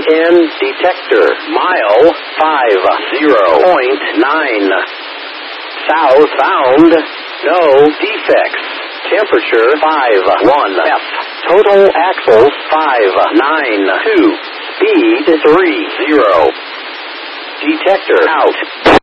detector. Mile 50.9. Southbound, no defects. Temperature 51 F. Total axles 592. Speed 30. Detector out.